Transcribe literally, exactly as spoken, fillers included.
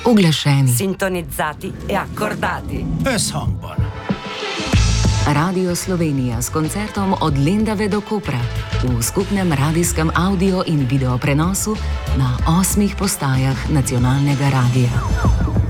Uglašeni, sintonizzati e accordati. E songbar. Radio Slovenija s koncertom od Lendave do Kopra v skupnem radijskem audio in video prenosu na osmih postajah nacionalnega radija.